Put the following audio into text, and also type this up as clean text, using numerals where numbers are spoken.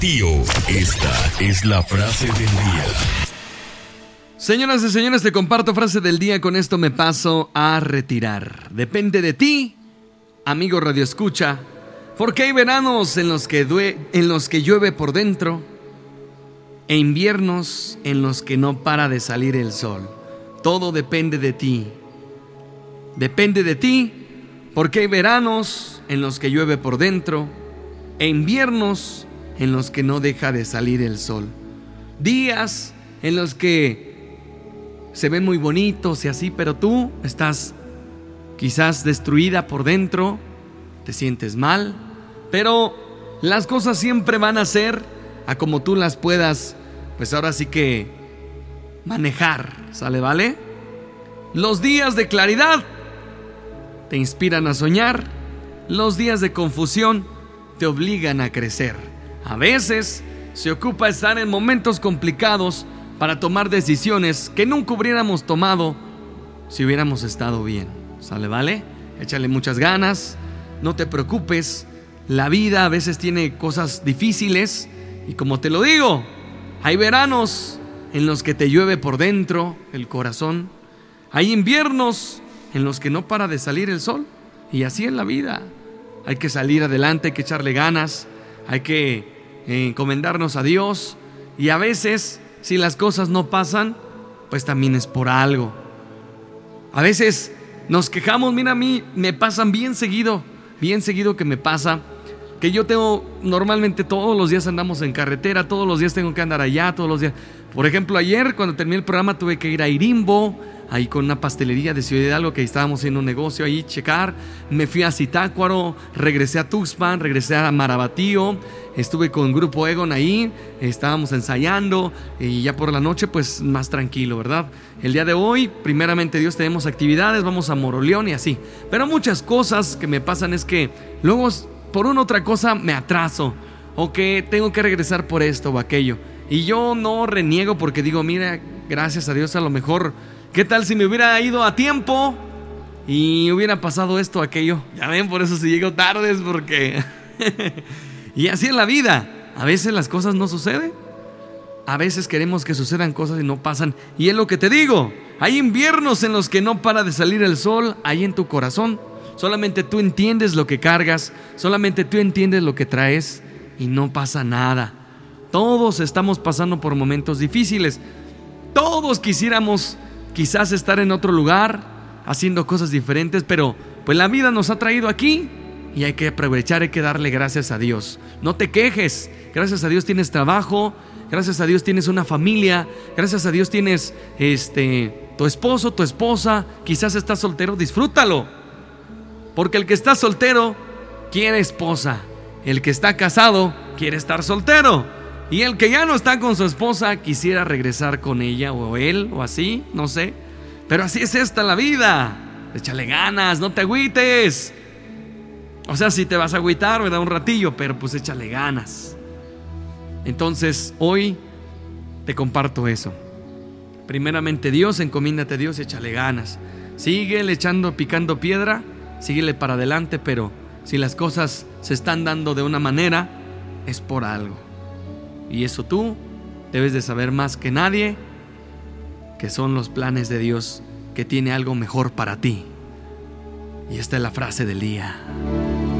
Tío, esta es la frase del día. Señoras y señores, te comparto frase del día. Con esto me paso a retirar. Depende de ti, amigo Radio Escucha, porque hay veranos en los que llueve por dentro e inviernos en los que no para de salir el sol. Todo depende de ti. Depende de ti, porque hay veranos en los que llueve por dentro e inviernos en los que no deja de salir el sol. Días en los que se ven muy bonitos y así, pero tú estás quizás destruida por dentro, te sientes mal, pero las cosas siempre van a ser a como tú las puedas, pues ahora sí que manejar, ¿sale, vale? Los días de claridad te inspiran a soñar, los días de confusión te obligan a crecer. A veces se ocupa estar en momentos complicados para tomar decisiones que nunca hubiéramos tomado si hubiéramos estado bien. ¿Sale, vale? Échale muchas ganas, no te preocupes. La vida a veces tiene cosas difíciles y como te lo digo, hay veranos en los que te llueve por dentro el corazón. Hay inviernos en los que no para de salir el sol. Y así es la vida. Hay que salir adelante, hay que echarle ganas, hay que encomendarnos a Dios. Y a veces, si las cosas no pasan, pues también es por algo. A veces nos quejamos, mira, a mí me pasan bien seguido que me pasa, que yo tengo, normalmente todos los días andamos en carretera, todos los días tengo que andar allá, todos los días. Por ejemplo, ayer cuando terminé el programa tuve que ir a Irimbo, ahí con una pastelería de Ciudad Hidalgo que estábamos haciendo un negocio ahí, checar. Me fui a Zitácuaro, regresé a Tuxpan, regresé a Marabatío, estuve con Grupo Egon ahí, estábamos ensayando y ya por la noche pues más tranquilo, ¿verdad? El día de hoy, primeramente Dios, tenemos actividades, vamos a Moroleón y así. Pero muchas cosas que me pasan es que luego por una otra cosa me atraso o que tengo que regresar por esto o aquello. Y yo no reniego porque digo, mira, gracias a Dios, a lo mejor, ¿qué tal si me hubiera ido a tiempo y hubiera pasado esto o aquello? Ya ven, por eso si llego tarde es porque... Y así es la vida. A veces las cosas no suceden. A veces queremos que sucedan cosas y no pasan. Y es lo que te digo. Hay inviernos en los que no para de salir el sol ahí en tu corazón. Solamente tú entiendes lo que cargas. Solamente tú entiendes lo que traes. Y no pasa nada. Todos estamos pasando por momentos difíciles. Todos quisiéramos quizás estar en otro lugar, haciendo cosas diferentes, pero pues la vida nos ha traído aquí y hay que aprovechar, hay que darle gracias a Dios. No te quejes, gracias a Dios tienes trabajo, gracias a Dios tienes una familia, gracias a Dios tienes tu esposo, tu esposa, quizás estás soltero, disfrútalo, porque el que está soltero quiere esposa, el que está casado quiere estar soltero. Y el que ya no está con su esposa quisiera regresar con ella o él o así, no sé. Pero así es esta la vida. Échale ganas, no te agüites. O sea, si te vas a agüitar, ¿verdad? Un ratillo, pero pues échale ganas. Entonces, hoy te comparto eso. Primeramente Dios, encomiéndate a Dios y échale ganas. Síguele picando piedra, síguele para adelante, pero si las cosas se están dando de una manera, es por algo. Y eso tú debes de saber más que nadie, que son los planes de Dios, que tiene algo mejor para ti. Y esta es la frase del día.